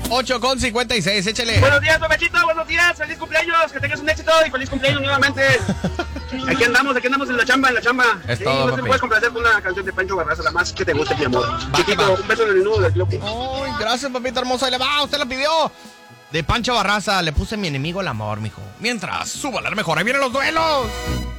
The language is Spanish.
8:56, échale. Buenos días, Pepechito, buenos días, feliz cumpleaños, que tengas un éxito y feliz cumpleaños nuevamente. Aquí andamos en la chamba, Es sí, todo, no te papi. puedes complacer con una canción de Pancho Barraza, la más que te guste, mi amor. Va, Chiquito, va. un beso en el nudo del club. Ay, gracias, papito hermoso. Ahí le va, usted lo pidió. De Pancho Barraza, le puse mi enemigo el amor, mijo. Mientras, súbala mejor, ahí vienen los duelos.